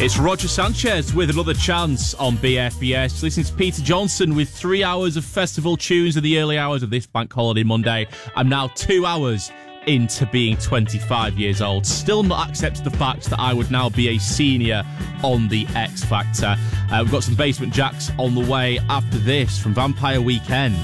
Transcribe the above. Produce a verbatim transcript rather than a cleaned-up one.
It's Roger Sanchez with another chance on B F B S. Listening to Peter Johnson with three hours of festival tunes in the early hours of this bank holiday Monday. I'm now two hours into being twenty-five years old. Still not accepted the fact that I would now be a senior on the X Factor. Uh, we've got some Basement Jacks on the way after this from Vampire Weekend.